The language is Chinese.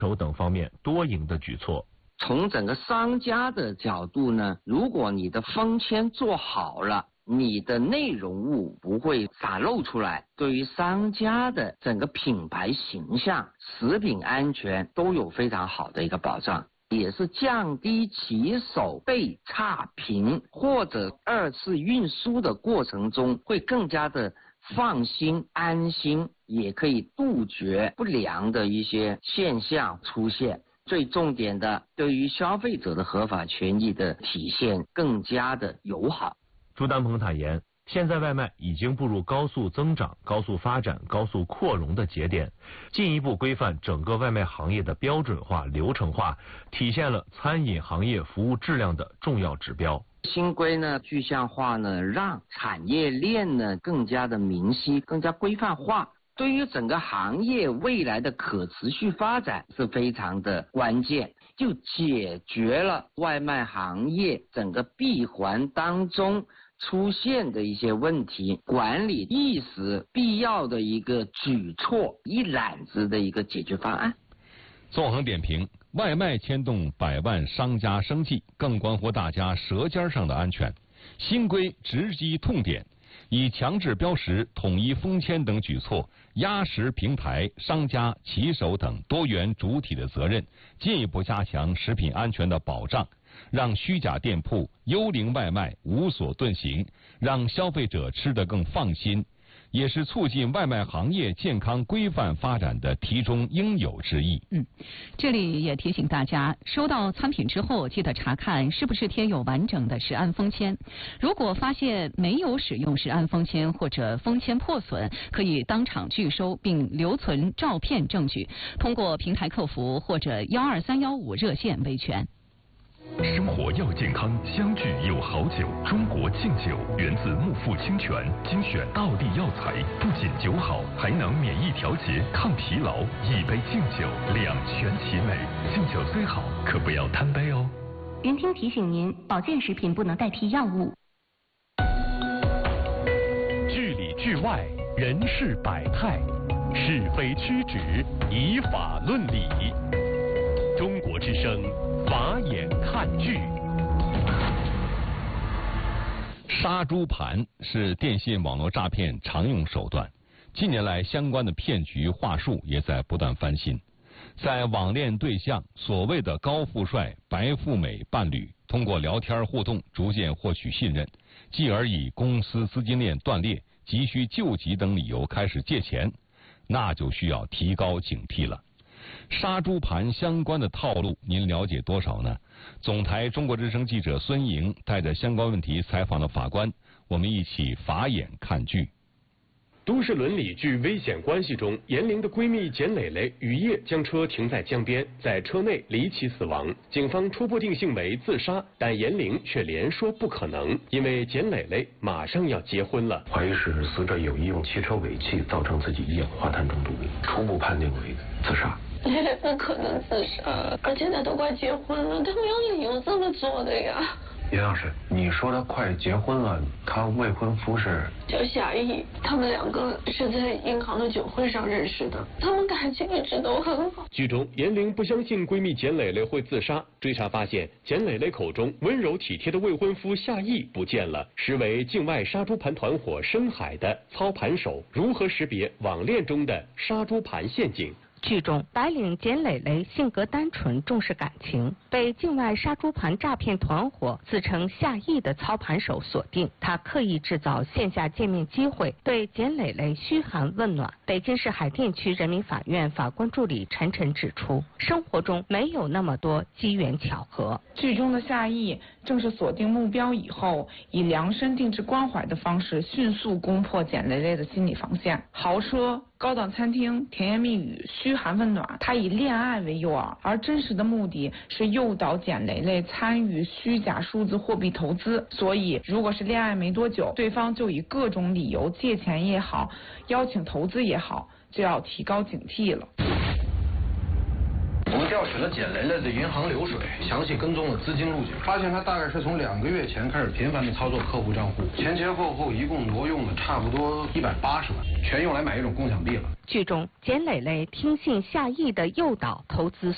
手等方面多赢的举措。 从整个商家的角度呢，如果你的封签做好了，你的内容物不会洒漏出来，对于商家的整个品牌形象、食品安全都有非常好的一个保障，也是降低骑手被差评或者二次运输的过程中会更加的放心安心，也可以杜绝不良的一些现象出现。最重点的，对于消费者的合法权益的体现更加的友好。 朱丹鹏坦言，现在外卖已经步入高速增长、高速发展、高速扩容的节点，进一步规范整个外卖行业的标准化、流程化，体现了餐饮行业服务质量的重要指标。 新规呢，具象化呢，让产业链呢更加的明晰、更加规范化。对于整个行业未来的可持续发展是非常的关键，就解决了外卖行业整个闭环当中出现的一些问题，管理意识必要的一个举措，一揽子的一个解决方案。 纵横点评：外卖牵动百万商家生计，更关乎大家舌尖上的安全。新规直击痛点，以强制标识、统一封签等举措，压实平台、商家、骑手等多元主体的责任，进一步加强食品安全的保障，让虚假店铺、幽灵外卖无所遁形，让消费者吃得更放心，也是促进外卖行业健康规范发展的题中应有之义。 这里也提醒大家，收到餐品之后，记得查看是不是贴有完整的食安封签。如果发现没有使用食安封签或者封签破损，可以当场拒收并留存照片证据，通过平台客服或者12315热线维权。 生活要健康，相聚有好酒。中国敬酒源自木富清泉，精选道地药材，不仅酒好，还能免疫调节、抗疲劳。一杯敬酒，两全其美。敬酒虽好，可不要贪杯哦。 云听提醒您，保健食品不能代替药物。 剧里剧外，人事百态，是非曲直，以法论理。中国之声，法眼看剧。 杀猪盘是电信网络诈骗常用手段，近年来相关的骗局话术也在不断翻新。在网恋对象所谓的高富帅、白富美伴侣，通过聊天互动逐渐获取信任，继而以公司资金链断裂、急需救急等理由开始借钱，那就需要提高警惕了。杀猪盘相关的套路，您了解多少呢？总台中国之声记者孙莹带着相关问题采访了法官，我们一起法眼看剧。 都市伦理剧《危险关系》中，严玲的闺蜜简蕾蕾雨夜将车停在江边，在车内离奇死亡。警方初步定性为自杀，但严玲却连说不可能，因为简蕾蕾马上要结婚了。 怀疑是死者有意用汽车尾气造成自己一氧化碳中毒，初步判定为自杀。 蕾蕾不可能自杀，而且他都快结婚了，他没有理由这么做的呀。 袁老师，你说他快结婚了，他未婚夫是叫夏意，他们两个是在银行的酒会上认识的，他们感情一直都很好。 剧中，严玲不相信闺蜜简蕾蕾会自杀，追查发现，简蕾蕾口中温柔体贴的未婚夫夏意不见了，实为境外杀猪盘团伙深海的操盘手。如何识别网恋中的杀猪盘陷阱？ 剧中，白领简蕾蕾性格单纯，重视感情，被境外杀猪盘诈骗团伙自称夏意的操盘手锁定。他刻意制造线下见面机会，对简蕾蕾嘘寒问暖。北京市海淀区人民法院法官助理陈晨指出，生活中没有那么多机缘巧合。 剧中的夏意正是锁定目标以后，以量身定制关怀的方式，迅速攻破简蕾蕾的心理防线。豪车、高档餐厅、甜言蜜语、嘘寒问暖，他以恋爱为诱饵，而真实的目的是诱导简蕾蕾参与虚假数字货币投资。所以，如果是恋爱没多久，对方就以各种理由借钱也好，邀请投资也好，就要提高警惕了。 我们调取了简蕾蕾的银行流水，详细跟踪了资金路径，发现她大概是从2个月前开始频繁的操作客户账户，前后一共挪用了差不多180万，全用来买一种共享币了。 剧中，简蕾蕾听信夏意的诱导投资